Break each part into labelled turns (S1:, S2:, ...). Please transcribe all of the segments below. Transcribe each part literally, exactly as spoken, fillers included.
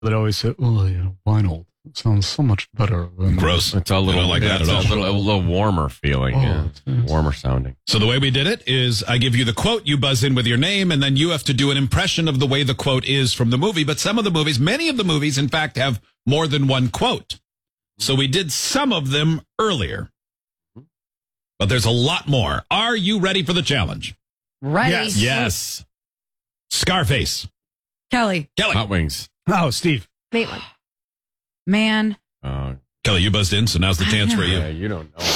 S1: That always say, oh, yeah, vinyl. It sounds so much better than
S2: Gross.
S3: It's a little
S2: like that
S3: it's
S2: at all.
S3: A little, a little warmer feeling,
S1: Oh,
S3: yeah.
S1: it's-
S3: Warmer sounding.
S2: So the way we did it is I give you the quote, you buzz in with your name, and then you have to do an impression of the way the quote is from the movie. But some of the movies, many of the movies, in fact, have more than one quote. So we did some of them earlier. But there's a lot more. Are you ready for the challenge?
S4: Ready?
S1: Yes.
S3: Yes.
S2: Scarface.
S4: Kelly.
S2: Kelly.
S3: Hot wings.
S1: Oh, Steve.
S5: Maitland.
S4: Man.
S3: Uh,
S2: Kelly, you buzzed in, so now's the chance for you.
S3: yeah, you don't know.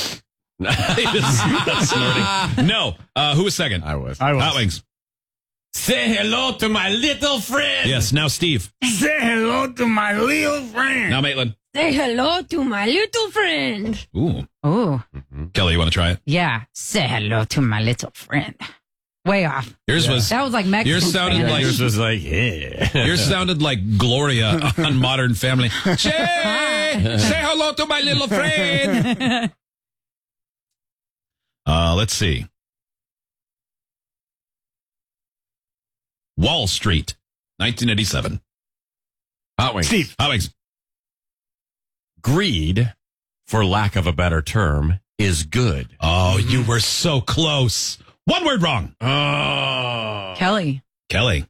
S2: That's snorting. No. Uh, who was second?
S3: I was.
S1: I was.
S2: Hot Wings.
S3: Say hello to my little friend.
S2: Yes, now Steve.
S1: Say hello to my little friend.
S2: Now Maitland.
S5: Say hello to my little friend.
S2: Ooh.
S4: Oh,
S2: Kelly, you want to try it?
S4: yeah. Say hello to my little friend. Way off.
S2: Yours was
S4: That was like Mexican.
S2: yours sounded
S4: Spanish.
S2: like
S3: Yours was like, yeah.
S2: yours sounded like Gloria on Modern Family. Say, say hello to my little friend. Uh, let's see. Wall Street, nineteen eighty-seven.
S3: Hot wings.
S1: Steve.
S2: Hot Wings.
S3: Greed, for lack of a better term, is good.
S2: Oh, you were so close. One word wrong.
S3: Oh.
S4: Kelly.
S2: Kelly.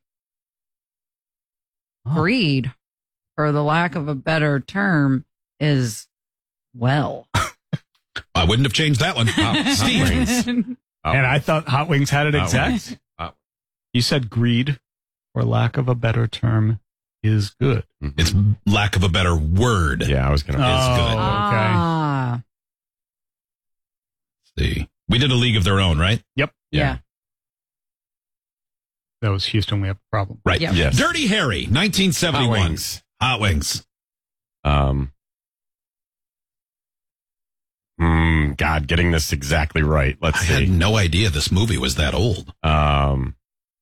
S4: Greed, for the lack of a better term, is well.
S2: I wouldn't have changed that one.
S3: Hot
S2: Steve.
S3: wings.
S1: And I thought Hot Wings had it
S3: Hot
S1: exact.
S3: wings. Hot-
S1: You said greed, for lack of a better term, is good.
S2: It's lack of a better word.
S3: Yeah, I was going to.
S1: Oh,
S2: good.
S1: okay.
S4: Ah,
S2: See. We did a League of Their Own, right?
S1: Yep.
S4: yeah.
S1: That was Houston. We have a problem.
S2: Right.
S4: Yep.
S3: Yes.
S2: Dirty Harry, nineteen
S3: Hot
S2: seventy-one.
S3: wings.
S2: Hot Wings.
S3: Um. Mm, God, getting this exactly right. Let's
S2: I had
S3: see.
S2: no idea this movie was that old.
S3: Um.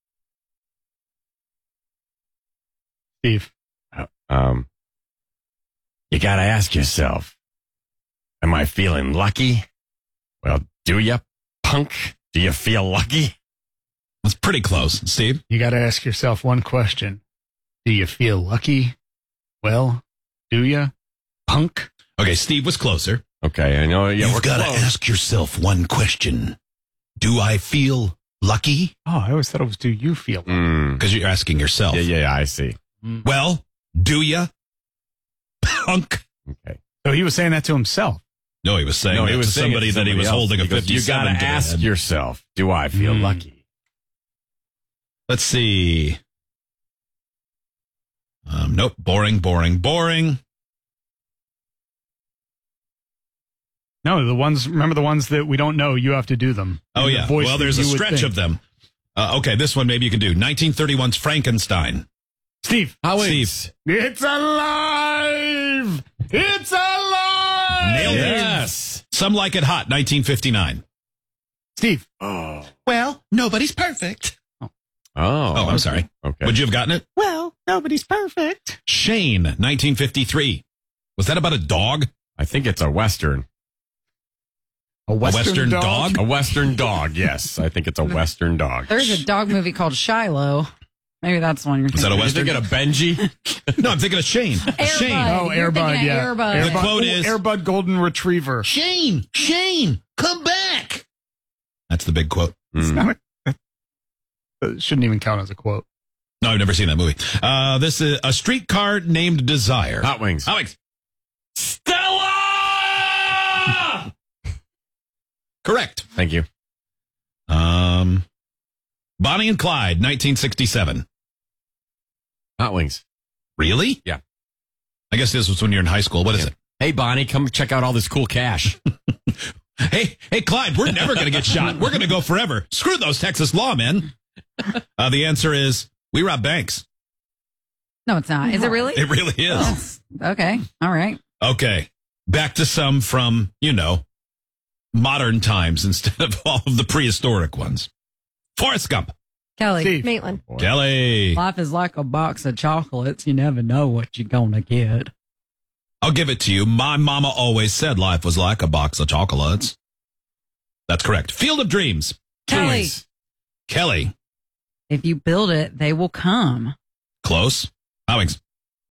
S1: Steve.
S3: Um. You got to ask yourself, am I feeling lucky? Well, do you, punk? Do you feel lucky?
S2: That's pretty close. Steve?
S1: You got to ask yourself one question. Do you feel lucky? Well, do you? Punk?
S2: Okay, Steve was closer.
S3: Okay, I know. Yeah, we're
S2: You've got to
S3: close.
S2: ask yourself one question. Do I feel lucky?
S1: Oh, I always thought it was do you feel lucky?
S3: Mm.
S2: Because you're asking yourself.
S3: Yeah, yeah, yeah, I see.
S2: Well, do you? Punk.
S3: Okay.
S1: So he was saying that to himself.
S2: No, he was saying
S3: No,
S2: that
S3: he was
S2: to
S3: saying
S2: somebody
S3: it to
S2: that he was
S3: somebody else.
S2: holding a
S3: He goes,
S2: fifty-seven.
S3: You got to
S2: the
S3: ask
S2: head.
S3: yourself, do I feel
S1: Mm.
S3: lucky?
S2: Let's see. Um, nope. Boring, boring, boring.
S1: No, the ones, remember the ones that we don't know, you have to do them.
S2: Oh,
S1: In the
S2: yeah.
S1: voice
S2: Well,
S1: that
S2: there's a
S1: you would
S2: stretch
S1: think.
S2: of them. Uh, okay, this one maybe you can do. nineteen thirty-one's Frankenstein.
S1: Steve.
S2: Steve.
S1: It's alive! It's alive!
S2: Nailed it.
S3: Yes.
S2: Some Like It Hot, nineteen fifty-nine.
S1: Steve.
S3: Oh.
S2: Well, nobody's perfect.
S3: Oh.
S2: Oh, I'm sorry.
S3: Okay.
S2: Would you have gotten it?
S1: Well, nobody's perfect.
S2: Shane, nineteen fifty-three. Was that about a dog?
S3: I think it's a Western.
S1: A Western,
S2: Western
S1: dog?
S2: dog?
S3: A Western dog, yes. I think it's a Western dog.
S4: There's a dog movie called Shiloh. Maybe that's the one you're
S2: Is that a
S4: thinking.
S3: You
S2: Western?
S3: thinking of Benji?
S2: No, I'm thinking of Shane. Shane.
S1: Oh,
S4: You're
S1: Airbud,
S4: thinking of
S1: yeah.
S4: Airbud.
S2: The quote is-
S1: Airbud Golden Retriever.
S2: Shane, Shane, come back. That's the big quote.
S3: Mm.
S1: Not a- It shouldn't even count as a quote.
S2: No, I've never seen that movie. Uh, this is A Streetcar Named Desire.
S3: Hot wings.
S2: Alex.
S3: Stella!
S2: Correct.
S3: Thank you.
S2: Um, Bonnie and Clyde, nineteen sixty-seven.
S3: Hot wings.
S2: Really?
S3: Yeah.
S2: I guess this was when you're in high school. What is
S3: Hey, Bonnie, come check out all this cool cash.
S2: it? Hey, hey, Clyde, we're never going to get shot. We're going to go forever. Screw those Texas lawmen. Uh, the answer is we rob banks.
S4: No, it's not. Is it really?
S2: It really is.
S4: Okay. All right.
S2: Okay. Back to some from, you know, modern times instead of all of the prehistoric ones. Forrest Gump.
S4: Kelly.
S1: Steve.
S5: Maitland.
S2: Kelly.
S4: Life is like a box of chocolates. You never know what you're going to get.
S2: I'll give it to you. My mama always said life was like a box of chocolates. That's correct. Field of Dreams.
S4: Kelly.
S2: Kelly.
S4: If you build it, they will come.
S2: Close. Howings.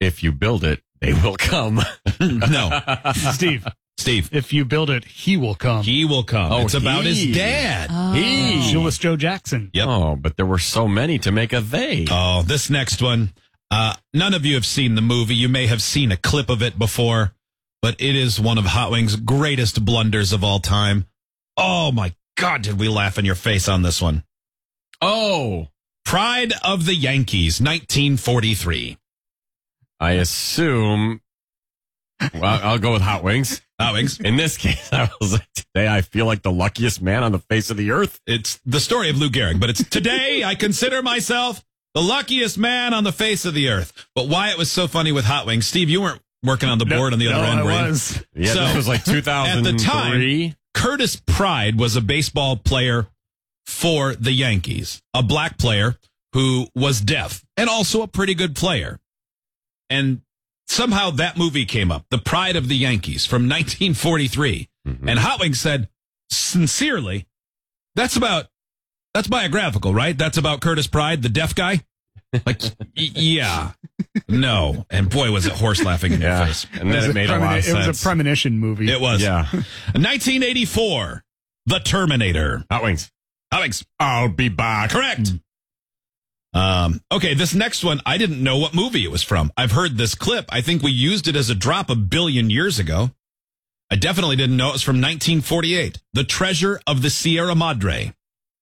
S3: if you build it, they will come.
S2: No.
S1: Steve,
S2: Steve.
S1: if you build it, he will come.
S2: He will come.
S3: Oh,
S2: it's about
S3: he.
S2: his dad.
S4: Oh.
S3: He.
S1: Shoeless Joe Jackson.
S2: Yep.
S3: Oh, but there were so many to make a they.
S2: Oh, this next one. Uh, none of you have seen the movie. You may have seen a clip of it before, but it is one of Hot Wings' greatest blunders of all time. Oh, my God, did we laugh in your face on this one.
S3: Oh,
S2: Pride of the Yankees, nineteen forty-three.
S3: I assume. Well, I'll go with Hot Wings.
S2: Hot Wings.
S3: In this case, I was like, today I feel like the luckiest man on the face of the earth.
S2: It's the story of Lou Gehrig, but it's today I consider myself the luckiest man on the face of the earth. But why it was so funny with Hot Wings, Steve, you weren't working on the board on the
S1: no,
S2: other end,
S1: I
S2: were you?
S1: was.
S3: Yeah,
S2: So,
S3: this was like two thousand three.
S2: At the time, Curtis Pride was a baseball player for the Yankees, a black player who was deaf and also a pretty good player. And somehow that movie came up, The Pride of the Yankees from nineteen forty-three.
S3: Mm-hmm.
S2: And Hot Wings said, sincerely, that's about, that's biographical, right? That's about Curtis Pride, the deaf guy? Like, y- yeah. No. And boy, was it horse laughing in your
S3: Yeah,
S2: face.
S3: and then it,
S1: was
S3: made a
S1: premoni-
S3: lot of
S1: It was
S3: sense.
S1: a premonition movie.
S2: It was.
S3: Yeah,
S2: nineteen eighty-four, The Terminator.
S3: Hot Wings.
S2: Hot Wings.
S3: I'll be back.
S2: Correct. Um, okay, this next one, I didn't know what movie it was from. I've heard this clip. I think we used it as a drop a billion years ago. I definitely didn't know it was from nineteen forty-eight. The Treasure of the Sierra Madre.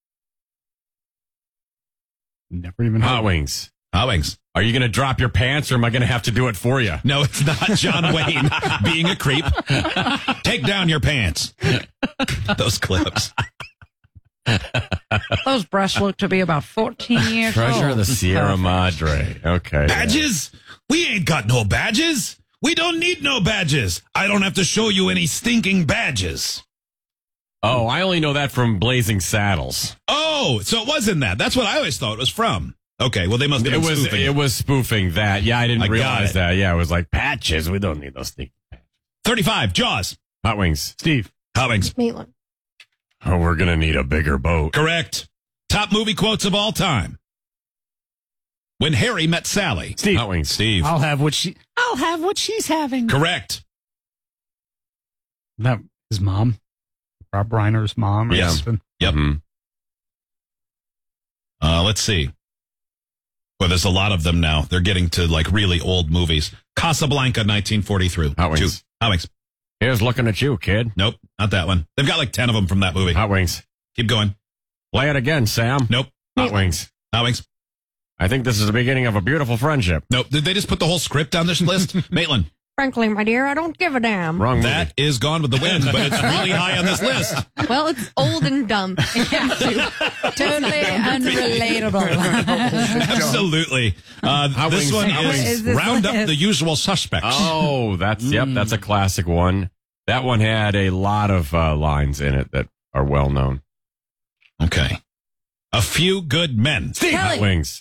S1: Never even heard
S3: Hot
S1: of it.
S3: Wings.
S2: Hot Wings.
S3: Are you going to drop your pants or am I going to have to do it for you?
S2: No, it's not John Wayne being a creep. Take down your pants. Those clips.
S4: Those breasts look to be about fourteen years
S3: Treasure
S4: old.
S3: of the Sierra Madre. Okay.
S2: Badges? We ain't got no badges. We don't need no badges. I don't have to show you any stinking badges.
S3: Oh, I only know that from Blazing Saddles.
S2: Oh, so it wasn't that. That's what I always thought it was from. Okay, well, they must have
S3: It
S2: been
S3: was
S2: spoofing
S3: it was spoofing that. Yeah, I didn't
S2: I got
S3: realize
S2: it.
S3: that. Yeah, it was like patches. We don't need those things.
S2: thirty-five, Jaws.
S3: Hot Wings.
S1: Steve.
S2: Hot Wings.
S5: Maitland.
S3: Oh, we're gonna need a bigger boat.
S2: Correct. Top movie quotes of all time. When Harry met Sally.
S1: Steve.
S3: Hot Wings.
S2: Steve.
S1: I'll have what she. I'll have what she's having.
S2: Correct.
S1: That his mom, Rob Reiner's mom. Or
S2: Yes.
S1: something.
S2: Yep.
S3: Mhm.
S2: Uh, let's see. Well, there's a lot of them now. They're getting to like really old movies. Casablanca, nineteen forty-three.
S3: Hot Wings.
S2: Two. Hot Wings.
S3: Here's looking at you, kid.
S2: Nope, not that one. They've got like ten of them from that movie.
S3: Hot Wings.
S2: Keep going.
S3: Play it again, Sam.
S2: Nope.
S3: Hot Wings.
S2: Hot Wings.
S3: I think this is the beginning of a beautiful friendship.
S2: Nope. Did they just put the whole script on this list? Maitland.
S5: Frankly, my dear, I don't give a damn.
S3: Wrong movie.
S2: That is Gone with the Wind, but it's really high on this list.
S5: Well, it's old and dumb.
S4: Totally unrelatable.
S2: Absolutely. Uh,
S3: Hot
S2: this
S3: Wings.
S2: one
S3: Hot
S2: is,
S3: Wings.
S4: Is this
S2: Round
S4: one
S2: Up
S4: is-
S2: the Usual Suspects.
S3: Oh, that's yep, that's a classic one. That one had a lot of uh, lines in it that are well known.
S2: Okay. A Few Good Men.
S3: Steve. Hot
S4: Kelly.
S3: Wings.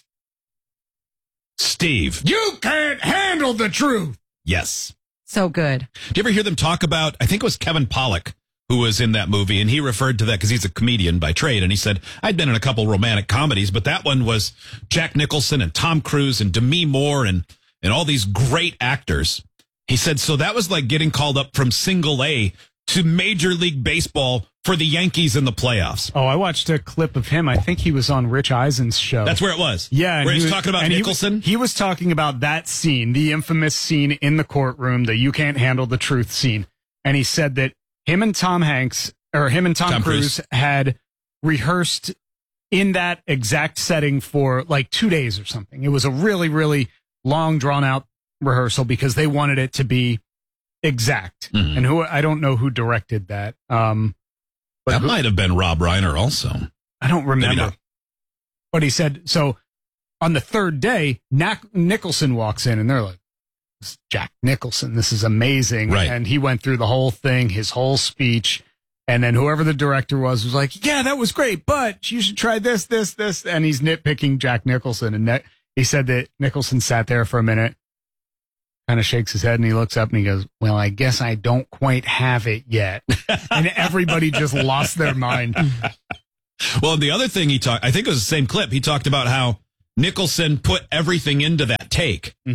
S2: Steve.
S1: You can't handle the truth.
S2: Yes.
S4: So good.
S2: Do you ever hear them talk about, I think it was Kevin Pollak who was in that movie, and he referred to that because he's a comedian by trade, and he said, I'd been in a couple romantic comedies, but that one was Jack Nicholson and Tom Cruise and Demi Moore and, and all these great actors. He said, so that was like getting called up from single A to Major League Baseball for the Yankees in the playoffs.
S1: Oh, I watched a clip of him. I think he was on Rich Eisen's show.
S2: That's where it was.
S1: Yeah, and
S2: Where
S1: he
S2: he's
S1: was-
S2: talking about
S1: and he-
S2: Nicholson.
S1: He, was talking about that scene, the infamous scene in the courtroom, the "you can't handle the truth" scene. And he said that him and Tom Hanks, or him and Tom,
S2: Tom
S1: Cruise,
S2: Cruise.
S1: had rehearsed in that exact setting for like two days or something. It was a really, really long, drawn out rehearsal because they wanted it to be exact.
S2: Mhm.
S1: And who I don't know who directed that. Um, but
S2: That
S1: who-
S2: might have been Rob Reiner also.
S1: I don't
S2: Maybe
S1: remember.
S2: not.
S1: But he said, so on the third day, Nac- Nicholson walks in and they're like, "This is Jack Nicholson, this is amazing."
S2: Right.
S1: And he went through the whole thing, his whole speech. And then whoever the director was was like, yeah, that was great, but you should try this, this, this. And he's nitpicking Jack Nicholson. And ne- he said that Nicholson sat there for a minute, kind of shakes his head, and he looks up and he goes, well, I guess I don't quite have it yet. And everybody just lost their mind.
S2: Well, the other thing he talked, I think it was the same clip. He talked about how Nicholson put everything into that take.
S1: Mhm.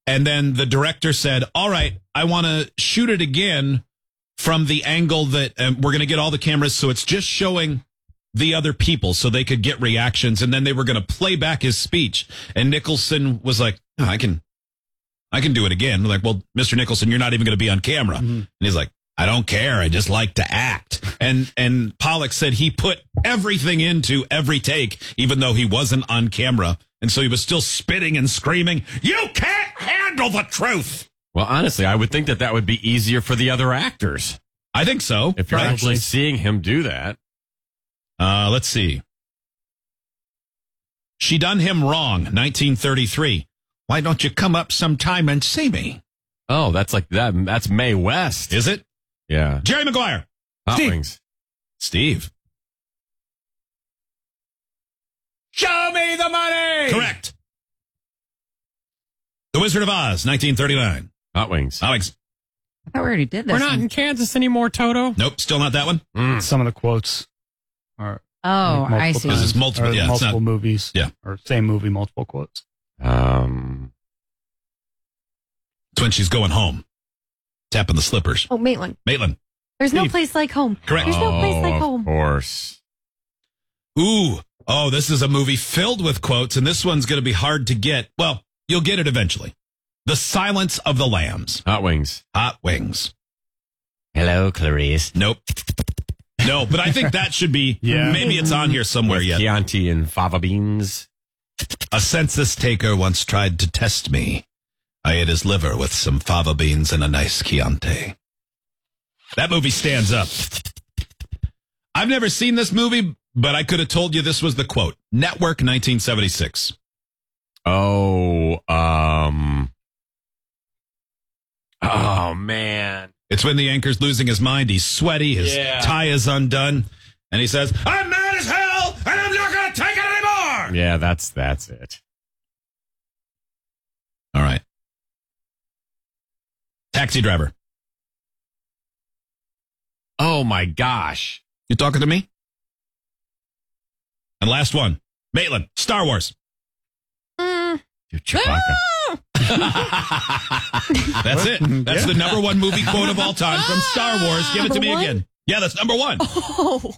S2: And then the director said, all right, I want to shoot it again from the angle that um, we're going to get all the cameras. So it's just showing the other people so they could get reactions. And then they were going to play back his speech. And Nicholson was like, oh, I can, I can do it again. We're like, well, Mister Nicholson, you're not even going to be on camera. Mm-hmm. And he's like, I don't care. I just like to act. And, and Pollock said he put everything into every take, even though he wasn't on camera. And so he was still spitting and screaming, you can't handle the truth.
S3: Well, honestly, I would think that that would be easier for the other actors.
S2: I think so.
S3: If you're
S2: Probably.
S3: actually seeing him do that.
S2: Uh, let's see. She done him wrong, nineteen thirty-three. Why don't you come up sometime and see me?
S3: Oh, that's like that. That's Mae West.
S2: Is it?
S3: Yeah.
S2: Jerry Maguire.
S3: Hot
S2: Steve.
S3: Wings.
S2: Steve.
S1: Show me the money.
S2: Correct. The Wizard of Oz, nineteen thirty-nine.
S3: Hot Wings.
S2: Alex.
S4: I thought we already did this.
S3: We're not
S4: one.
S3: in Kansas anymore, Toto.
S2: Nope, still not that one.
S3: Mm.
S1: Some of the quotes are
S4: Oh,
S1: like
S4: I
S1: multiple
S4: see.
S2: This is
S1: times,
S2: multiple-
S1: or
S2: yeah, it's
S1: multiple
S2: not-
S1: movies.
S2: Yeah.
S1: Or same movie, multiple quotes.
S3: Um,
S2: It's when she's going home. Tapping the slippers.
S5: Oh, Maitland.
S2: Maitland.
S5: There's no
S2: Steve.
S5: place like home.
S2: Correct.
S5: There's no place like
S3: of
S5: home.
S3: course.
S2: Ooh. Oh, this is a movie filled with quotes, and this one's going to be hard to get. Well, you'll get it eventually. The Silence of the Lambs.
S3: Hot Wings.
S2: Hot Wings.
S3: Hello, Clarice.
S2: Nope. No, but I think that should be,
S1: Yeah.
S2: maybe it's on here somewhere
S3: With
S2: yet.
S3: Chianti and fava beans.
S2: A census taker once tried to test me. I ate his liver with some fava beans and a nice Chianti. That movie stands up. I've never seen this movie, but I could have told you this was the quote. Network, nineteen seventy-six.
S3: Oh, um. Oh, man.
S2: It's when the anchor's losing his mind. He's sweaty. His
S3: Yeah.
S2: tie is undone. And he says, I'm mad as hell, and I'm not going to take it anymore.
S3: Yeah, that's that's it.
S2: All right. Taxi driver.
S3: Oh, my gosh.
S2: You talking to me? And last one. Maitland, Star Wars.
S5: Mm.
S3: Dude, Chewbacca.
S2: That's it. That's
S1: Yeah.
S2: the number one movie quote of all time from Star Wars. Give it to
S5: Number
S2: me
S5: one?
S2: again. Yeah, that's number one.
S5: Oh.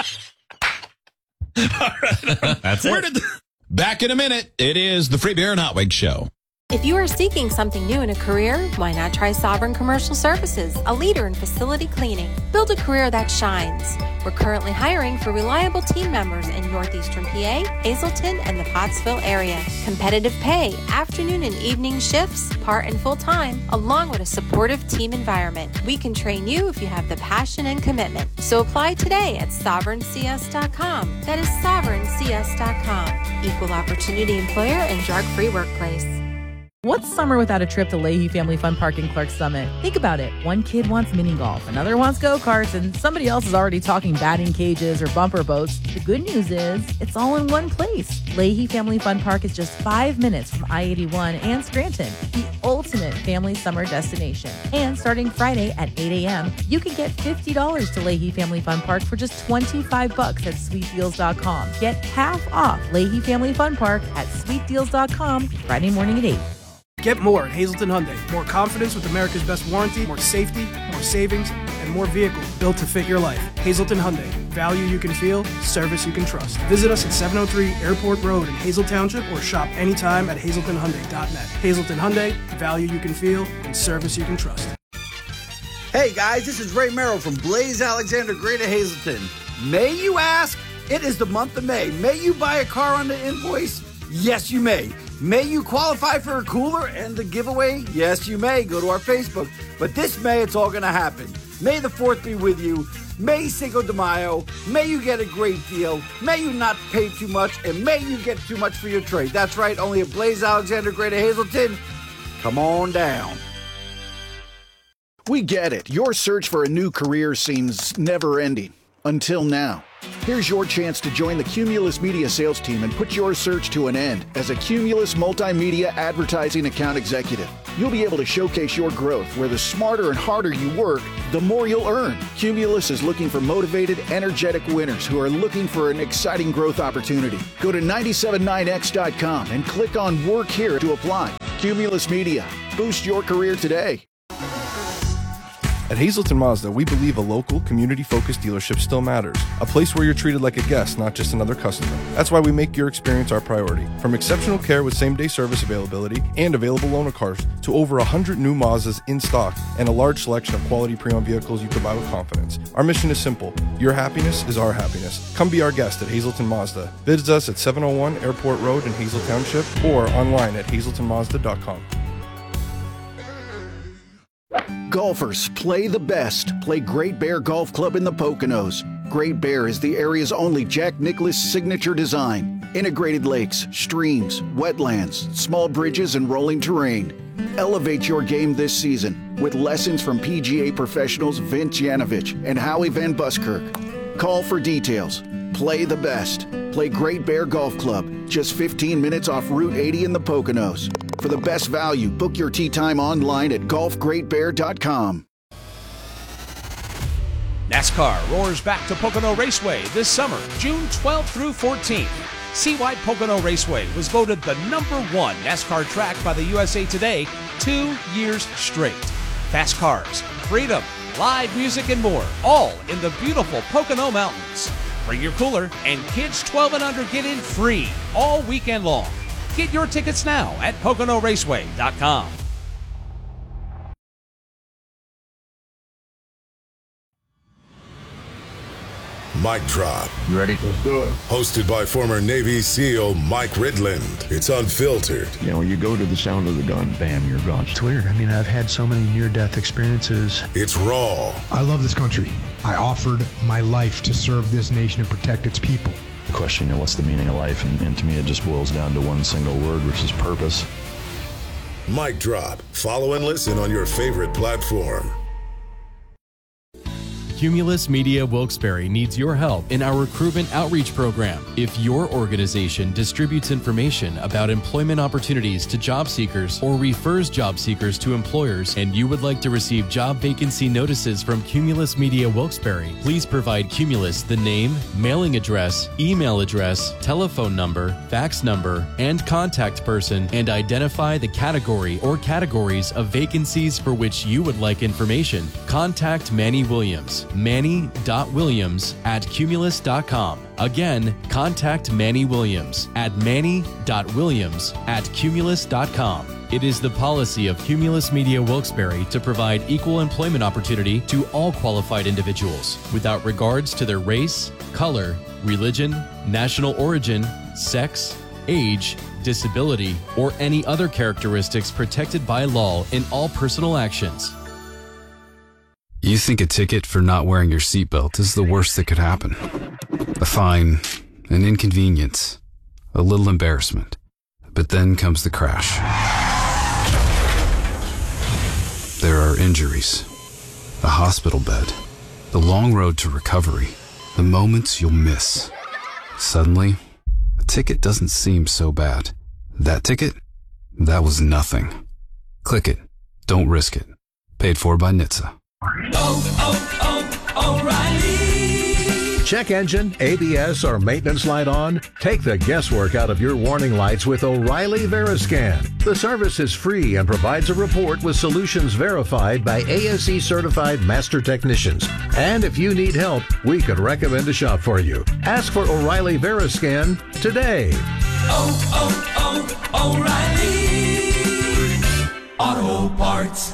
S3: That's
S2: Where
S3: it.
S2: did the- Back in a minute. It is the Free Beer and Hot Wings Show.
S6: If you are seeking something new in a career, why not try Sovereign Commercial Services, a leader in facility cleaning? Build a career that shines. We're currently hiring for reliable team members in Northeastern P A, Hazleton, and the Pottsville area. Competitive pay, afternoon and evening shifts, part and full time, along with a supportive team environment. We can train you if you have the passion and commitment. So apply today at sovereign c s dot com. That is sovereign c s dot com. Equal opportunity employer and drug-free workplace.
S7: What's summer without a trip to Leahy Family Fun Park in Clark Summit? Think about it. One kid wants mini golf, another wants go-karts, and somebody else is already talking batting cages or bumper boats. The good news is, it's all in one place. Leahy Family Fun Park is just five minutes from I eighty-one and Scranton, the ultimate family summer destination. And starting Friday at eight a.m., you can get fifty dollars to Leahy Family Fun Park for just twenty-five bucks at sweet deals dot com. Get half off Leahy Family Fun Park at sweet deals dot com Friday morning at eight.
S8: Get more at Hazleton Hyundai. More confidence with America's best warranty, more safety, more savings, and more vehicles built to fit your life. Hazleton Hyundai. Value you can feel, service you can trust. Visit us at seven oh three Airport Road in Hazel Township or shop anytime at hazleton hyundai dot net. Hazleton Hyundai. Value you can feel and service you can trust.
S9: Hey guys, this is Ray Merrill from Blaze Alexander Greater Hazleton. May you ask? It is the month of May. May you buy a car on the invoice? Yes, you may. May you qualify for a cooler and the giveaway? Yes, you may. Go to our Facebook. But this May, it's all going to happen. May the fourth be with you. May Cinco de Mayo. May you get a great deal. May you not pay too much. And may you get too much for your trade. That's right, only at Blaze Alexander Greater Hazleton. Come on down.
S10: We get it. Your search for a new career seems never-ending. Until now. Here's your chance to join the Cumulus Media sales team and put your search to an end as a Cumulus Multimedia Advertising Account Executive. You'll be able to showcase your growth where the smarter and harder you work, the more you'll earn. Cumulus is looking for motivated, energetic winners who are looking for an exciting growth opportunity. Go to nine seven nine x dot com and click on Work Here to apply. Cumulus Media. Boost your career today.
S11: At Hazelton Mazda, we believe a local, community-focused dealership still matters. A place where you're treated like a guest, not just another customer. That's why we make your experience our priority. From exceptional care with same-day service availability and available loaner cars to over one hundred new Mazdas in stock and a large selection of quality pre-owned vehicles you can buy with confidence. Our mission is simple. Your happiness is our happiness. Come be our guest at Hazelton Mazda. Visit us at seven oh one Airport Road in Hazel Township or online at hazelton mazda dot com.
S10: Golfers, play the best. Play Great Bear Golf Club in the Poconos. Great Bear is the area's only Jack Nicklaus signature design. Integrated lakes, streams, wetlands, small bridges, and rolling terrain. Elevate your game this season with lessons from P G A professionals Vince Yanovich and Howie Van Buskirk. Call for details. Play the best. Play Great Bear Golf Club, just fifteen minutes off Route eighty in the Poconos. For the best value, book your tee time online at golf great bear dot com.
S12: NASCAR roars back to Pocono Raceway this summer, June twelfth through fourteenth. See why Pocono Raceway was voted the number one NASCAR track by the U S A Today two years straight. Fast cars, freedom, live music, and more, all in the beautiful Pocono Mountains. Bring your cooler, and kids twelve and under get in free all weekend long. Get your tickets now at pocono raceway dot com.
S13: Mic Drop.
S14: You ready? Let's do it.
S13: Hosted by former Navy SEAL Mike Ridland. It's unfiltered.
S14: You know, you go to the sound of the gun, bam, you're gone.
S15: It's weird. I mean, I've had so many near-death experiences.
S13: It's raw.
S16: I love this country. I offered my life to serve this nation and protect its people.
S15: The question, you know, what's the meaning of life? And, and to me, it just boils down to one single word, which is purpose.
S13: Mic Drop. Follow and listen on your favorite platform.
S17: Cumulus Media Wilkes-Barre needs your help in our recruitment outreach program. If your organization distributes information about employment opportunities to job seekers or refers job seekers to employers and you would like to receive job vacancy notices from Cumulus Media Wilkes-Barre, please provide Cumulus the name, mailing address, email address, telephone number, fax number, and contact person, and identify the category or categories of vacancies for which you would like information. Contact Manny Williams. Manny dot Williams at cumulus dot com. Again, contact Manny Williams at Manny dot Williams at cumulus dot com. It is the policy of Cumulus Media Wilkes-Barre to provide equal employment opportunity to all qualified individuals without regards to their race, color, religion, national origin, sex, age, disability, or any other characteristics protected by law in all personal actions.
S18: You think a ticket for not wearing your seatbelt is the worst that could happen. A fine, an inconvenience, a little embarrassment. But then comes the crash. There are injuries, a hospital bed, the long road to recovery, the moments you'll miss. Suddenly, a ticket doesn't seem so bad. That ticket? That was nothing. Click it. Don't risk it. Paid for by N H T S A.
S19: Oh, oh, oh, O'Reilly. Check engine, A B S, or maintenance light on? Take the guesswork out of your warning lights with O'Reilly Veriscan. The service is free and provides a report with solutions verified by A S E certified master technicians. And if you need help, we could recommend a shop for you. Ask for O'Reilly Veriscan today.
S20: Oh, oh, oh, O'Reilly Auto Parts.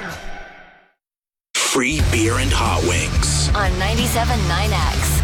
S21: Free beer and hot wings
S22: on ninety-seven point nine X.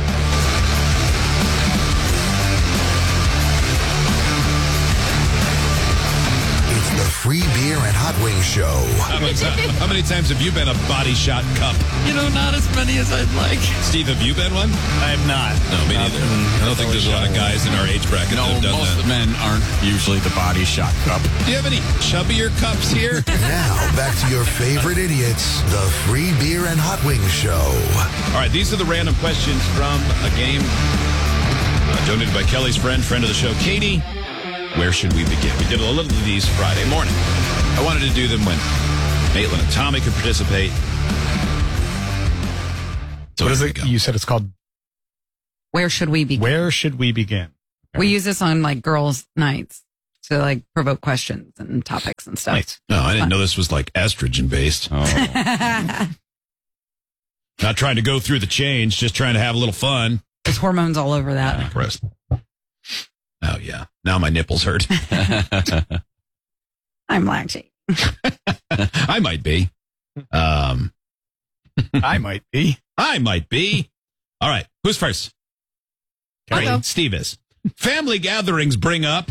S21: It's the free beer and hot wings show.
S2: How many, how many times have you been a body shot cup?
S4: You know, not as many as I'd like.
S2: Steve, have you been one?
S23: I have not.
S2: No, me neither. I don't think there's a lot of guys in our age bracket
S23: no,
S2: that have done
S23: most
S2: that.
S23: of the men aren't usually the body shot cup.
S2: Do you have any chubbier cups here?
S21: Now, back to your favorite idiots, the free beer and hot wings show.
S2: All right, these are the random questions from a game uh, donated by Kelly's friend, friend of the show, Katie. Where should we begin? We did a little of these Friday morning. I wanted to do them when Maitland and Tommy could participate.
S1: So what is it? You said it's called
S4: Where Should We Begin?
S1: Where Should We Begin?
S4: We use this on like girls' nights. to like provoke questions and topics and stuff.
S2: Nice. No, I didn't
S4: Fun.
S2: know this was like estrogen based.
S4: Oh.
S2: Not trying to go through the change, just trying to have a little fun.
S4: There's hormones all over that.
S2: Gross. Oh, yeah. Now my nipples hurt.
S4: I'm lactating.
S2: I might be. Um,
S1: I might be.
S2: I might be. All right. Who's first?
S4: I'll
S2: Right,
S4: go.
S2: Steve is. Family gatherings bring up.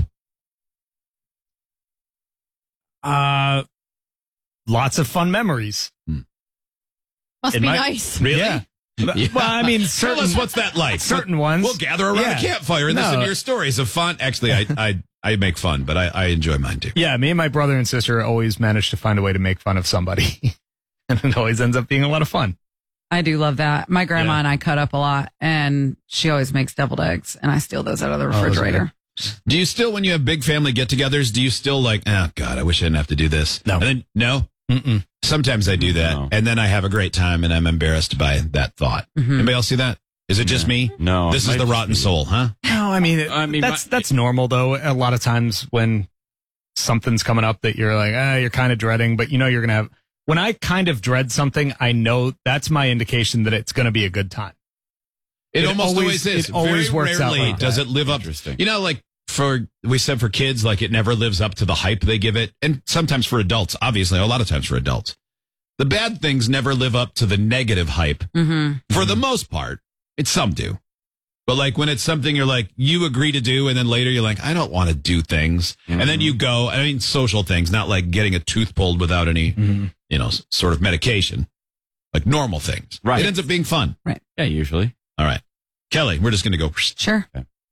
S1: Uh, lots of fun memories.
S3: Must
S1: It
S3: be
S1: might-
S3: nice.
S2: Really?
S1: Yeah.
S2: Yeah.
S1: Well, I mean,
S2: Tell
S1: certain,
S2: us what's that like.
S1: certain ones.
S2: We'll gather around
S1: Yeah.
S2: the campfire and
S1: No.
S2: listen to your stories of fun. Actually, I I, I make fun, but I, I enjoy mine too.
S1: Yeah, me and my brother and sister always manage to find a way to make fun of somebody. And it always ends up being a lot of fun.
S4: I do love that. My grandma
S1: Yeah.
S4: and I cut up a lot, and she always makes deviled eggs, and I steal those out of the
S1: those are
S4: refrigerator.
S2: Do you still, when you have big family get-togethers, do you still like, oh, God, I wish I didn't have to do this?
S1: No.
S2: And then, no?
S1: Mm-mm.
S2: Sometimes I do that,
S23: No.
S2: and then I have a great time, and I'm embarrassed by that thought.
S4: Mhm.
S2: Anybody else see that? Is it just me?
S23: No.
S2: This
S23: it
S2: is
S23: might
S2: the
S23: just
S2: rotten
S23: be-
S2: soul, huh?
S1: No, I mean, it,
S23: I mean,
S1: that's
S23: my-
S1: that's normal though. A lot of times when something's coming up that you're like, ah, you're kind of dreading, but you know you're gonna have. When I kind of dread something, I know that's my indication that it's going to be a good time.
S2: It,
S1: It
S2: almost always,
S1: always-
S2: is.
S1: it always
S2: Very
S1: works out
S2: rarely
S1: like
S2: does
S1: that.
S2: it live up.
S23: Interesting.
S2: You know, like for we said for kids, like it never lives up to the hype they give it, and sometimes for adults, obviously, a lot of times for adults, the bad things never live up to the negative hype.
S4: Mm-hmm.
S2: For the most part, it's some do. But like when it's something you're like, you agree to do, and then later you're like, I don't want to do things.
S23: Mm-hmm.
S2: And then you go, I mean, social things, not like getting a tooth pulled without any,
S1: Mm-hmm.
S2: you know, s- sort of medication, like normal things.
S23: Right.
S2: It ends up being fun.
S23: Yeah, usually.
S2: All right. Kelly, we're just going to go.
S4: Sure.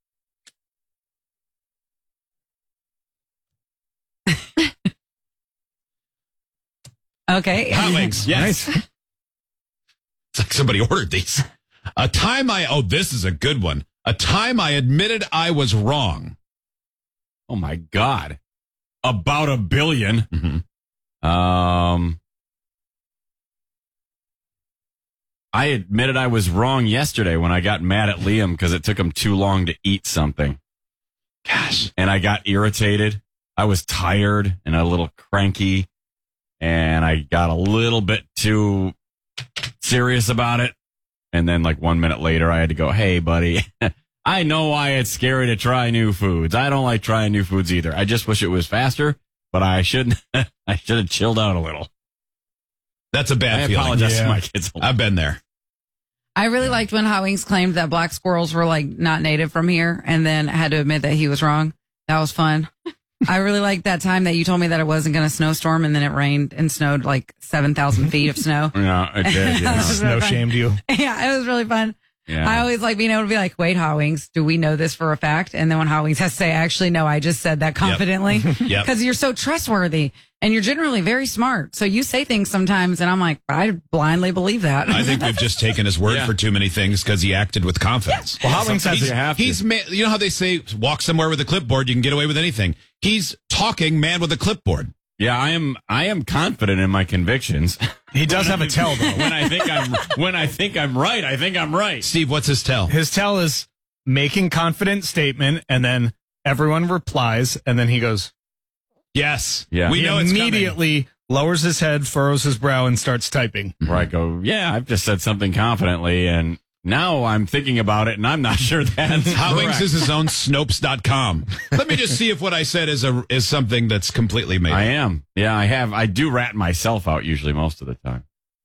S4: Okay.
S2: Hot wings.
S23: Yes.
S2: It's like somebody ordered these. A time I, oh, this is a good one. A time I admitted I was wrong.
S23: Oh my God. About a billion.
S2: Mm-hmm.
S23: Um, I admitted I was wrong yesterday when I got mad at Liam because it took him too long to eat something.
S2: Gosh.
S23: And I got irritated. I was tired and a little cranky. And I got a little bit too serious about it. And then like one minute later, I had to go, hey, buddy, I know why it's scary to try new foods. I don't like trying new foods either. I just wish it was faster, but I shouldn't. I should have chilled out a little.
S2: That's a bad
S23: I
S2: feeling.
S23: apologize
S1: Yeah.
S23: to my kids.
S2: I've been there.
S4: I really liked when Hot Wings claimed that black squirrels were like not native from here, and then had to admit that he was wrong. That was fun. I really liked that time that you told me that it wasn't going to snowstorm, and then it rained and snowed like seven thousand feet of snow.
S23: Yeah, it did. Yeah.
S4: That was really
S1: No
S4: fun.
S1: shamed you.
S4: Yeah, it was really fun.
S23: Yeah.
S4: I always like being able to be like, wait, Hot Wings, do we know this for a fact? And then when Hot Wings has to say, actually, no, I just said that confidently.
S2: Yep.
S4: Because you're so trustworthy and you're generally very smart. So you say things sometimes, and I'm like, I blindly believe that.
S2: I think we've just taken his word
S23: Yeah.
S2: for too many things because he acted with confidence.
S1: Well, Hot Wings has
S2: He's,
S23: you have to.
S2: he's ma- you know how they say walk somewhere with a clipboard, you can get away with anything. He's talking man with a clipboard.
S23: Yeah, I am. I am confident in my convictions.
S1: He does have a tell though.
S23: when I think I'm when I think I'm right, I think I'm right.
S2: Steve, what's his tell?
S1: His tell is making confident statement, and then everyone replies, and then he goes,
S2: Yes.
S23: Yeah.
S2: We
S1: he
S2: know it's coming.
S1: immediately lowers his head, furrows his brow, and starts typing.
S23: Where I go, yeah, I've just said something confidently, and now I'm thinking about it, and I'm not sure that's
S2: Hot Wings
S23: correct.
S2: is his own Snopes dot com. Let me just see if what I said is a is something that's completely made.
S23: I
S2: up.
S23: am. Yeah, I have. I do rat myself out usually most of the time.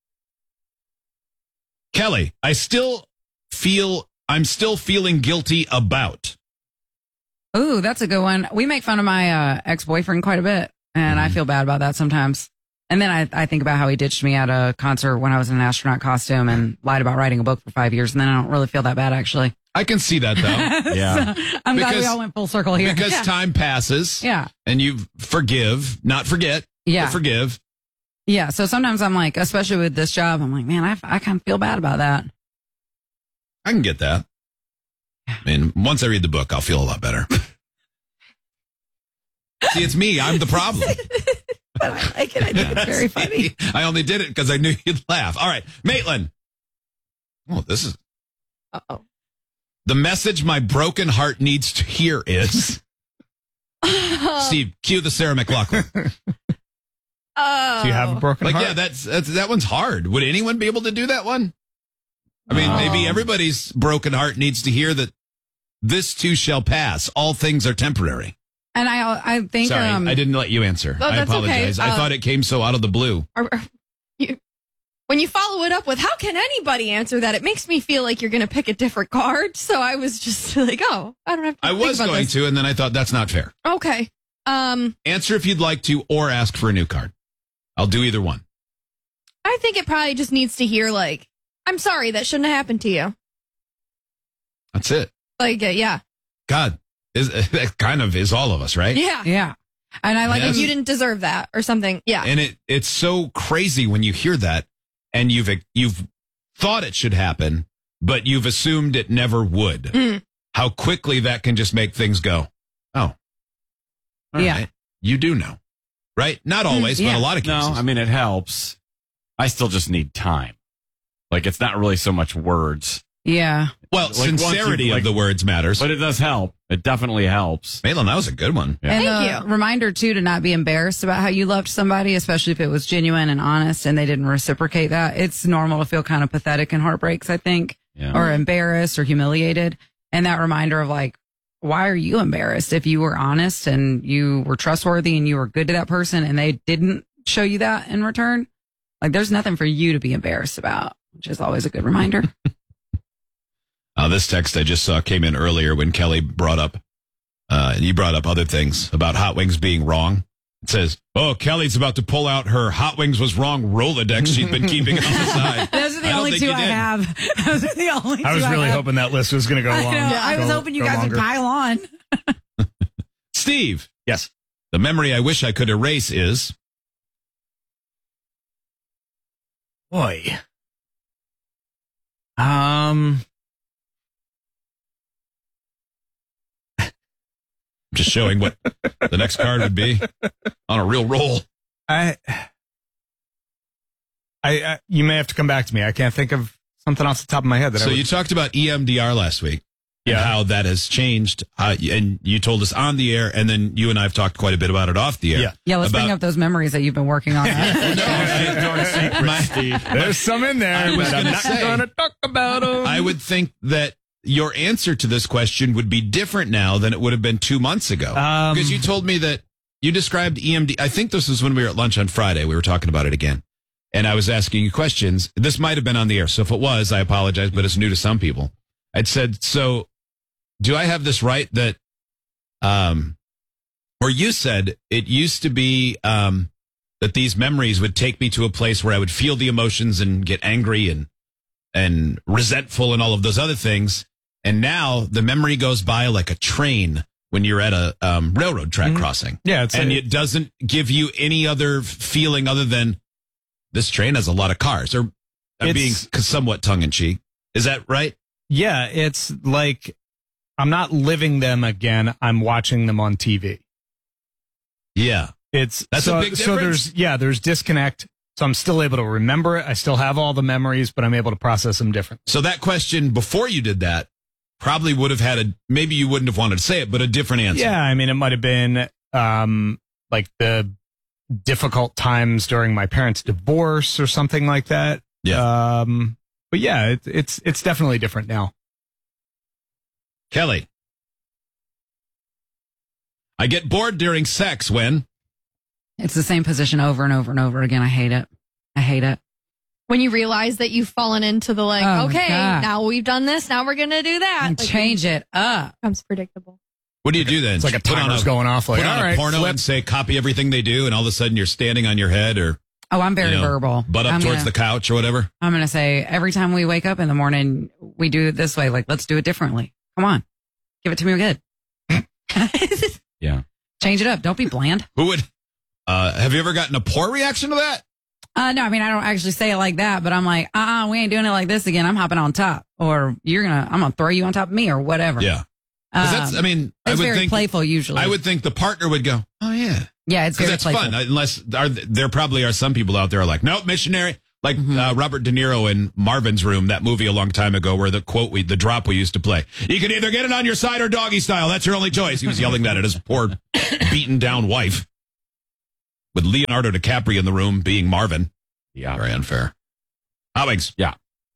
S2: Kelly, I still feel I'm still feeling guilty about.
S4: Ooh, that's a good one. We make fun of my uh, ex-boyfriend quite a bit, and I feel bad about that sometimes. And then I, I think about how he ditched me at a concert when I was in an astronaut costume and lied about writing a book for five years, and then I don't really feel that bad, actually.
S2: I can see that though.
S23: Yeah.
S4: So, I'm glad we
S2: Because-
S4: all went full circle here.
S2: Because
S4: yeah.
S2: time passes.
S4: Yeah.
S2: And you forgive, not forget.
S4: Yeah.
S2: But forgive.
S4: Yeah, so sometimes I'm like, especially with this job, I'm like, man, I, I kind of feel bad about that.
S2: I can get that. I mean, once I read the book, I'll feel a lot better. See, it's me. I'm the problem.
S4: But I like it. I think it's very funny.
S2: I only did it because I knew you'd laugh. All right, Maitland. Oh, this is.
S4: Uh-oh.
S2: The message my broken heart needs to hear is. Steve, cue the Sarah McLachlan.
S3: Oh.
S1: Do you have a broken
S2: like,
S1: heart?
S2: yeah, that's, that's that one's hard. Would anyone be able to do that one? I mean,
S1: No.
S2: maybe everybody's broken heart needs to hear that this too shall pass. All things are temporary.
S4: And I, I think,
S2: Sorry,
S4: um,
S2: I didn't let you answer.
S3: Oh,
S2: I
S3: that's okay.
S2: apologize. I
S3: Uh,
S2: thought it came so out of the blue.
S3: Are- are you- when you follow it up with, how can anybody answer that? It makes me feel like you're going to pick a different card. So I was just like, oh, I don't have to
S2: I
S3: think
S2: was
S3: about
S2: going
S3: this.
S2: to, and then I thought that's not fair.
S3: Okay. Um,
S2: Answer if you'd like to, or ask for a new card. I'll do either one.
S3: I think it probably just needs to hear, like, I'm sorry, that shouldn't have happened to you.
S2: That's it.
S3: Like, uh, yeah.
S2: God, is that kind of is all of us, right?
S3: Yeah.
S4: Yeah. And I like
S2: Yes.
S3: Like, you didn't deserve that or something. Yeah.
S2: And it it's so crazy when you hear that, and you've you've thought it should happen, but you've assumed it never would.
S3: Mm.
S2: How quickly that can just make things go, oh, all
S4: Yeah.
S2: right. You do know, right? Not always,
S4: Yeah.
S2: but a lot of cases.
S23: No, I mean, it helps. I still just need time. Like, it's not really so much words.
S4: yeah.
S2: Well,
S23: Like, once
S2: sincerity
S23: you, like-
S2: of the words matters.
S23: But it does help. It definitely helps.
S2: Malin, that was a good one.
S23: Yeah.
S4: And
S3: Thank
S4: a
S3: you.
S4: reminder too to not be embarrassed about how you loved somebody, especially if it was genuine and honest and they didn't reciprocate that. It's normal to feel kind of pathetic in heartbreaks, I think,
S23: Yeah.
S4: or embarrassed or humiliated. And that reminder of like, why are you embarrassed if you were honest and you were trustworthy and you were good to that person and they didn't show you that in return? Like, there's nothing for you to be embarrassed about, which is always a good reminder.
S2: Uh, this text I just saw came in earlier when Kelly brought up, uh, and you brought up other things about Hot Wings being wrong. It says, oh, Kelly's about to pull out her Hot Wings was wrong Rolodex she's been keeping on the side.
S4: Those are the
S2: I don't
S4: only
S2: think
S4: two
S2: you
S4: I
S2: did.
S4: have. Those are the only two
S1: I was really
S4: have.
S1: hoping that list was going to go
S4: I
S1: long.
S4: know. I was
S1: Go-
S4: hoping you
S1: go
S4: guys
S1: longer.
S4: would pile on.
S2: Steve,
S1: Yes.
S2: the memory I wish I could erase is,
S1: Boy. Um,
S2: just showing what the next card would be on a real roll.
S1: I, I, I, you may have to come back to me. I can't think of something off the top of my head that
S2: So
S1: I would,
S2: you talked about E M D R last week. And
S1: Yeah.
S2: how that has changed. Uh, and you told us on the air, and then you and I have talked quite a bit about it off the air.
S1: Yeah.
S4: Yeah, let's bring
S2: About-
S4: up those memories that you've been working on.
S2: My-
S1: there's some in there,
S2: I was
S1: but I'm
S2: gonna
S1: not
S2: say-
S1: going to talk about them.
S2: I would think that your answer to this question would be different now than it would have been two months ago.
S1: Um,
S2: because you told me that you described E M D. I think this was when we were at lunch on Friday. We were talking about it again. And I was asking you questions. This might have been on the air. So if it was, I apologize, but it's new to some people. I'd said, so do I have this right that, um, or you said it used to be, um, that these memories would take me to a place where I would feel the emotions and get angry and, and resentful and all of those other things. And now the memory goes by like a train when you're at a um, railroad track
S1: Mhm.
S2: crossing.
S1: Yeah, it's
S2: and
S1: a-
S2: it doesn't give you any other feeling other than this train has a lot of cars, or I'm being
S1: It's-
S2: somewhat tongue in cheek. Is that right?
S1: Yeah, it's like I'm not living them again. I'm watching them on T V.
S2: Yeah.
S1: It's
S2: That's
S1: so,
S2: a big
S1: so
S2: difference.
S1: there's yeah, there's disconnect. So I'm still able to remember it. I still have all the memories, but I'm able to process them different.
S2: So that question before you did that probably would have had a, maybe you wouldn't have wanted to say it, but a different answer.
S1: Yeah, I mean, it might have been um, like the difficult times during my parents' divorce or something like that.
S2: Yeah.
S1: Um, but yeah, it, it's it's definitely different now.
S2: Kelly. I get bored during sex when
S4: It's the same position over and over and over again. I hate it. I hate it.
S3: When you realize that you've fallen into the like,
S4: Oh, my
S3: okay,
S4: God.
S3: now we've done this, now we're gonna do that.
S4: And
S3: Like,
S4: change it up.
S3: becomes predictable.
S2: What do you do then?
S1: It's like a
S2: Put on
S1: timer's going off, like,
S2: put on
S1: all
S2: a
S1: right,
S2: porno
S1: flip.
S2: and say copy everything they do, and all of a sudden you're standing on your head or
S4: Oh, I'm very
S2: you know,
S4: verbal.
S2: butt up
S4: I'm
S2: towards
S4: gonna,
S2: the couch or whatever.
S4: I'm going to say every time we wake up in the morning, we do it this way. Like, let's do it differently. Come on. Give it to me good.
S23: Yeah.
S4: Change it up. Don't be bland.
S2: Who would? Uh, have you ever gotten a poor reaction to that?
S4: Uh, no, I mean, I don't actually say it like that, but I'm like, uh-uh, we ain't doing it like this again. I'm hopping on top, or you're going to, I'm going to throw you on top of me or whatever.
S2: Yeah. 'Cause that's,
S4: Um,
S2: I mean, I
S4: it's
S2: would
S4: very
S2: think
S4: playful usually.
S2: I would think the partner would go, oh yeah,
S4: Yeah, it's
S2: because
S4: very
S2: that's
S4: playful.
S2: fun. Unless are, there probably are some people out there who are like, nope, missionary. Like uh, Robert De Niro in Marvin's Room, that movie a long time ago, where the quote, we, the drop we used to play. You can either get it on your side or doggy style. That's your only choice. He was yelling that at his poor, beaten down wife. With Leonardo DiCaprio in the room being Marvin.
S23: Yeah.
S2: Very unfair. Hot Wings.
S23: Yeah.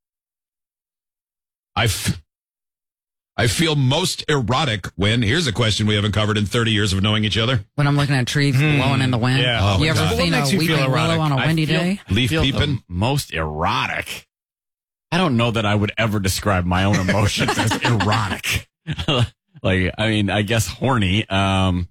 S2: I, f- I feel most erotic when, here's a question we haven't covered in thirty years of knowing each other.
S4: When I'm looking at trees blowing in the wind.
S2: Yeah. Oh,
S4: you ever
S2: God.
S4: seen
S23: What
S4: a
S23: makes you feel
S4: weeping
S23: erotic?
S4: willow on a
S23: I
S4: windy
S23: feel-
S4: day?
S2: Leaf
S23: feel
S2: peeping.
S23: the most erotic. I don't know that I would ever describe my own emotions as erotic. Like, I mean, I guess horny. Um,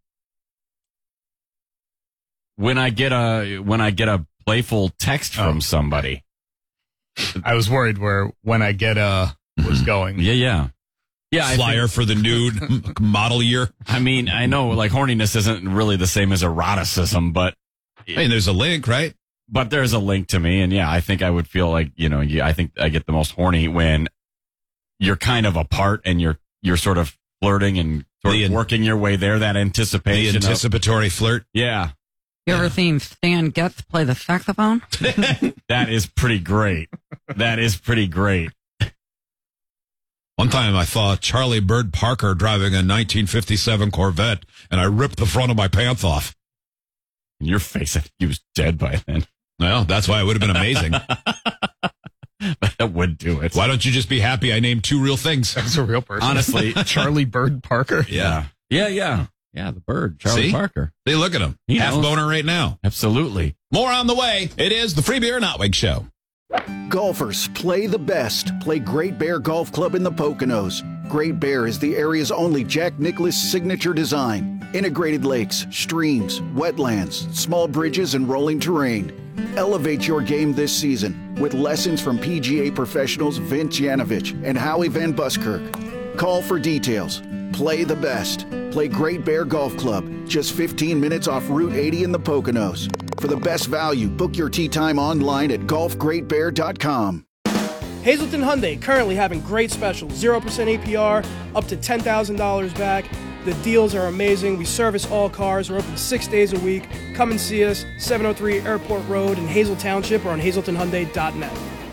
S23: when I get a when I get a playful text from
S2: Oh.
S23: somebody.
S1: I was worried where when I get a was going.
S23: Yeah, yeah. Yeah, I
S2: Flyer
S23: think-
S2: for the nude model year.
S23: I mean, I know like horniness isn't really the same as eroticism, but
S2: I mean, there's a link, right?
S23: but there's a link to me, and yeah, I think I would feel like, you know, yeah, I think I get the most horny when you're kind of apart and you're you're sort of flirting and sort
S2: The
S23: of
S2: an-
S23: working your way there. That
S2: The
S23: anticipation, of-
S2: anticipatory flirt.
S23: yeah,
S4: You ever seen Stan Getz play the saxophone?
S23: that is pretty great. That is pretty great.
S2: One time I saw Charlie Bird Parker driving a nineteen fifty-seven Corvette, and I ripped the front of my pants off.
S23: In your face, I think he was dead by then.
S2: Well, that's why it would have been amazing.
S23: That would do it.
S2: Why don't you just be happy I named two real things?
S1: That's a real person.
S23: Honestly,
S1: Charlie Bird Parker.
S23: yeah, yeah, yeah, yeah. The bird, Charlie
S2: See?
S23: Parker.
S2: Hey, look at him.
S23: He
S2: Half
S23: knows.
S2: boner right now.
S23: Absolutely.
S2: More on the way. It is the Free Beer and Hot Wings Show.
S10: Golfers, play the best. Play Great Bear Golf Club in the Poconos. Great Bear is the area's only Jack Nicklaus signature design. Integrated lakes, streams, wetlands, small bridges, and rolling terrain. Elevate your game this season with lessons from P G A professionals Vince Yanovich and Howie Van Buskirk. Call for details. Play the best. Play Great Bear Golf Club, just fifteen minutes off Route eighty in the Poconos. For the best value, book your tee time online at golf great bear dot com.
S8: Hazleton Hyundai currently having great specials. zero percent A P R, up to ten thousand dollars back. The deals are amazing. We service all cars. We're open six days a week. Come and see us, seven oh three Airport Road in Hazel Township or on hazleton hyundai dot net.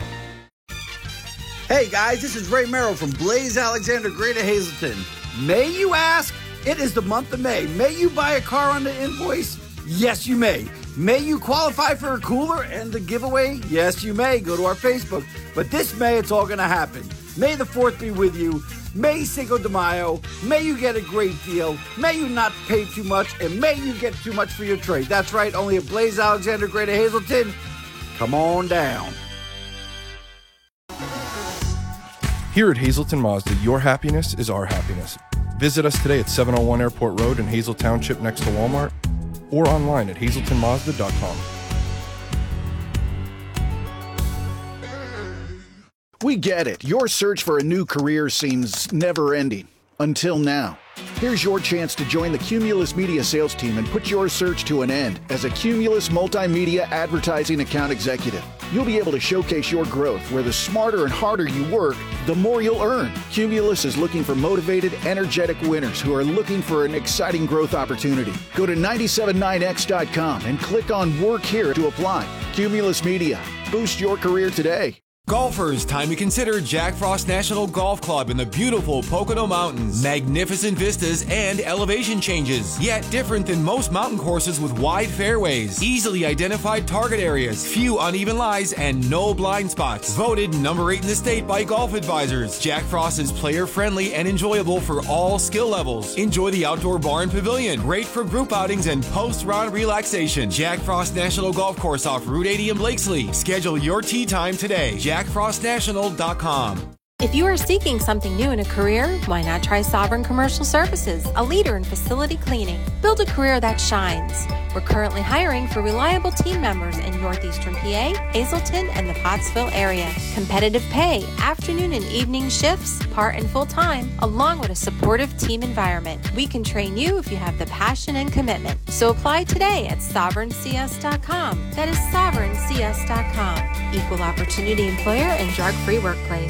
S9: Hey guys, this is Ray Merrill from Blaze Alexander Greater Hazleton. May you ask? It is the month of May. May you buy a car on the invoice? Yes, you may. May you qualify for a cooler and the giveaway? Yes, you may. Go to our Facebook. But this May, it's all going to happen. May the fourth be with you. May Cinco de Mayo. May you get a great deal. May you not pay too much. And may you get too much for your trade. That's right, only at Blaze Alexander Greater Hazleton. Come on down.
S11: Here at Hazleton Mazda, your happiness is our happiness. Visit us today at seven oh one Airport Road in Hazel Township next to Walmart or online at hazleton mazda dot com.
S10: We get it. Your search for a new career seems never-ending. Until now. Here's your chance to join the Cumulus Media sales team and put your search to an end as a Cumulus Multimedia Advertising Account Executive. You'll be able to showcase your growth where the smarter and harder you work, the more you'll earn. Cumulus is looking for motivated, energetic winners who are looking for an exciting growth opportunity. Go to nine seven nine x dot com and click on Work Here to apply. Cumulus Media. Boost your career today.
S5: Golfers, time to consider Jack Frost National Golf Club in the beautiful Pocono Mountains. Magnificent vistas and elevation changes, yet different than most mountain courses with wide fairways, easily identified target areas, few uneven lies, and no blind spots. Voted number eight in the state by Golf Advisors. Jack Frost is player-friendly and enjoyable for all skill levels. Enjoy the outdoor bar and pavilion, great for group outings and post-round relaxation. Jack Frost National Golf Course off Route eighty in Blakesley. Schedule your tee time today. jack frost national dot com.
S22: If you are seeking something new in a career, why not try Sovereign Commercial Services, a leader in facility cleaning? Build a career that shines. We're currently hiring for reliable team members in Northeastern P A, Hazleton, and the Pottsville area. Competitive pay, afternoon and evening shifts, part and full time, along with a supportive team environment. We can train you if you have the passion and commitment. So apply today at sovereign c s dot com. That is sovereign c s dot com. Equal opportunity employer and drug-free workplace.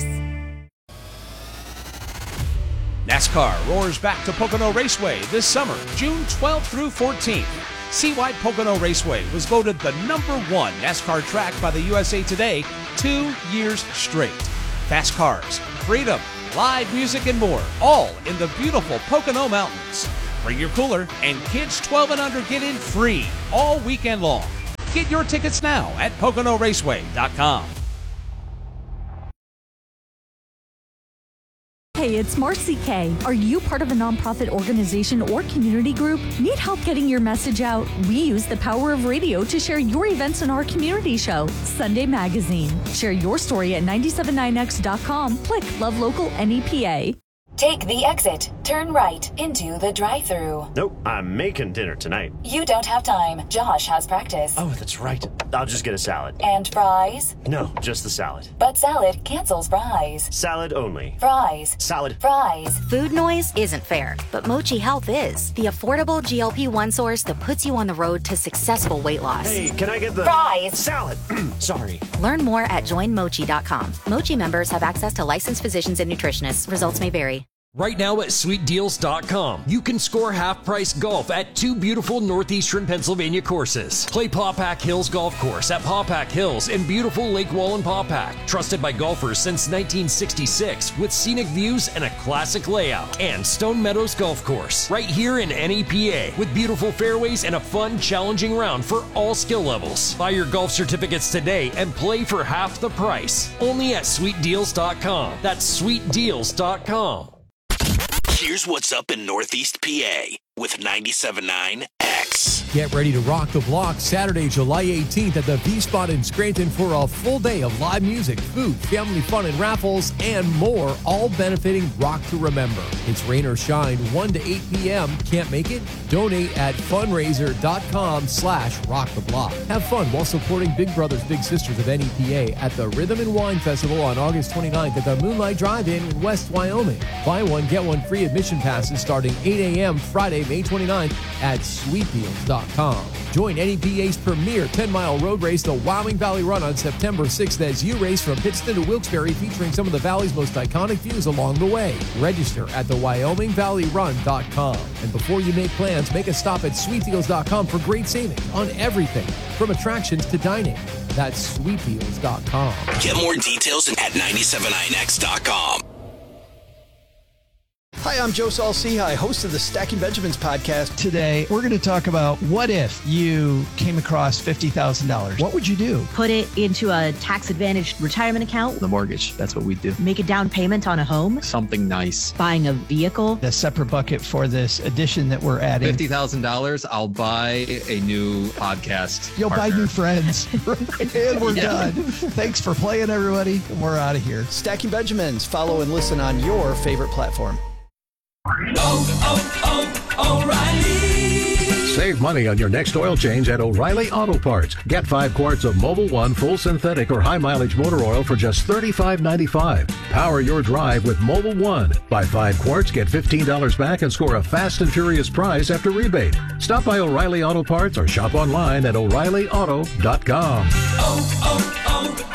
S12: NASCAR roars back to Pocono Raceway this summer, June twelfth through fourteenth. Seawide Pocono Raceway was voted the number one NASCAR track by the U S A Today two years straight. Fast cars, freedom, live music, and more, all in the beautiful Pocono Mountains. Bring your cooler, and kids twelve and under get in free all weekend long. Get your tickets now at Pocono Raceway dot com.
S6: Hey, it's Marcy Kay. Are you part of a nonprofit organization or community group? Need help getting your message out? We use the power of radio to share your events in our community show, Sunday Magazine. Share your story at nine seven nine x dot com. Click Love Local N E P A.
S7: Take the exit, turn right into the drive-thru.
S14: Nope, I'm making dinner tonight.
S7: You don't have time. Josh has practice.
S14: Oh, that's right. I'll just get a salad.
S7: And fries?
S14: No, just the salad.
S7: But salad cancels fries.
S14: Salad only.
S7: Fries.
S14: Salad.
S7: Fries.
S24: Food noise isn't fair, but Mochi Health is. The affordable G L P one source that puts you on the road to successful weight loss.
S14: Hey, can I get the
S7: fries?
S14: Salad. Sorry.
S24: Learn more at join mochi dot com. Mochi members have access to licensed physicians and nutritionists. Results may vary.
S25: Right now at sweet deals dot com, you can score half-price golf at two beautiful northeastern Pennsylvania courses. Play Pawpack Hills Golf Course at Pawpack Hills in beautiful Lake Wallen Pawpack. Trusted by golfers since nineteen sixty-six with scenic views and a classic layout. And Stone Meadows Golf Course, right here in N E P A with beautiful fairways and a fun, challenging round for all skill levels. Buy your golf certificates today and play for half the price. Only at sweet deals dot com. That's sweet deals dot com.
S26: Here's what's up in Northeast P A with ninety-seven point nine X.
S27: Get ready to rock the block Saturday, July eighteenth at the V-Spot in Scranton for a full day of live music, food, family fun, and raffles, and more, all benefiting Rock to Remember. It's rain or shine, one to eight p.m. Can't make it? Donate at fundraiser.com slash rock the block. Have fun while supporting Big Brothers Big Sisters of N E P A at the Rhythm and Wine Festival on August twenty-ninth at the Moonlight Drive-In in West Wyoming. Buy one, get one free admission passes starting eight a.m. Friday, May twenty-ninth at sweet deals dot com. Join N E P A's premier ten-mile road race, the Wyoming Valley Run, on September sixth as you race from Pittston to Wilkes-Barre, featuring some of the valley's most iconic views along the way. Register at the wyoming valley run dot com. And before you make plans, make a stop at sweet deals dot com for great savings on everything from attractions to dining. That's sweet deals dot com.
S26: Get more details at nine seven nine x dot com.
S28: Hi, I'm Joe Saul-Sehy, host of the Stacking Benjamins podcast.
S29: Today, we're going to talk about what if you came across fifty thousand dollars? What would you do?
S30: Put it into a tax-advantaged retirement account.
S29: The mortgage, that's what we do.
S30: Make a down payment on a home.
S29: Something nice.
S30: Buying a vehicle.
S29: A separate bucket for this addition that we're adding.
S31: fifty thousand dollars, I'll buy a new podcast
S29: You'll
S31: partner.
S29: buy new friends. And we're yeah. done. Thanks for playing, everybody. We're out of here.
S28: Stacking Benjamins. Follow and listen on your favorite platform.
S20: Oh, oh, oh, O'Reilly.
S19: Save money on your next oil change at O'Reilly Auto Parts. Get five quarts of Mobil One full synthetic or high mileage motor oil for just thirty-five ninety-five. Power your drive with Mobil One. Buy five quarts, get fifteen dollars back, and score a fast and furious prize after rebate. Stop by O'Reilly Auto Parts or shop online at o'reilly auto dot com.
S20: Oh,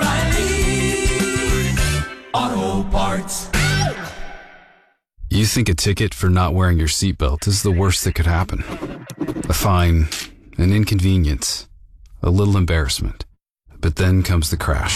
S20: oh, oh, O'Reilly Auto Parts.
S18: You think a ticket for not wearing your seatbelt is the worst that could happen. A fine, an inconvenience, a little embarrassment. But then comes the crash.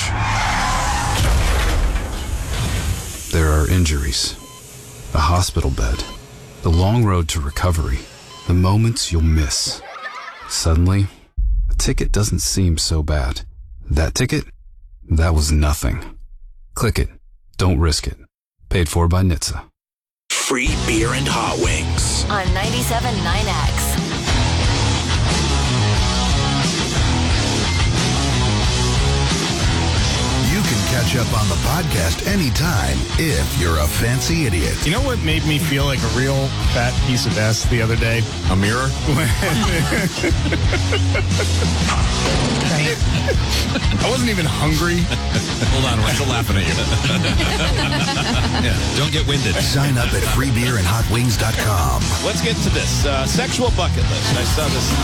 S18: There are injuries, a hospital bed, the long road to recovery, the moments you'll miss. Suddenly, a ticket doesn't seem so bad. That ticket? That was nothing. Click it. Don't risk it. Paid for by N H T S A.
S26: Free beer and hot wings.
S24: On ninety-seven point nine X.
S21: You can catch up on the podcast anytime if you're a fancy idiot.
S1: You know what made me feel like a real fat piece of S the other day?
S23: A mirror?
S1: I wasn't even hungry.
S2: Hold on, we're still laughing at you. Yeah, don't get winded.
S21: Sign up at free beer and hot wings dot com.
S2: Let's get to this. Uh, sexual bucket list. I saw this